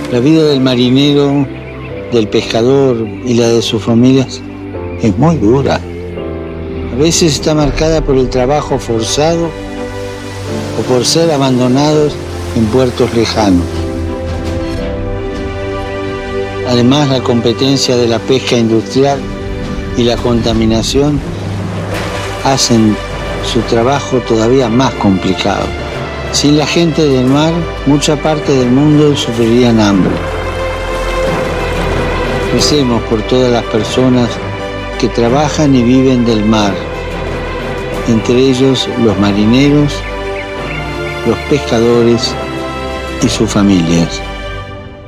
La vida del marinero, del pescador y la de sus familias es muy dura. A veces está marcada por el trabajo forzado o por ser abandonados en puertos lejanos. Además, la competencia de la pesca industrial y la contaminación hacen su trabajo todavía más complicado. Sin la gente del mar, mucha parte del mundo sufrirían hambre. Recemos por todas las personas que trabajan y viven del mar, entre ellos los marineros, los pescadores y sus familias.